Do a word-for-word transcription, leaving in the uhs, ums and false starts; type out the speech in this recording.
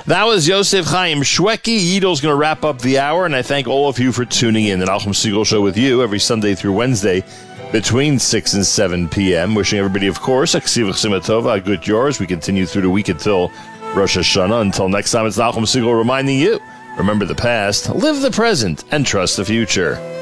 That was Yosef Chaim Shweki. Yiddel's going to wrap up the hour, and I thank all of you for tuning in. The Nachum Segal Show with you every Sunday through Wednesday between six and seven p.m. Wishing everybody, of course, a Ksiv Chsima Tova, a good yours. We continue through the week until Rosh Hashanah. Until next time, it's Nachum Segal reminding you, remember the past, live the present, and trust the future.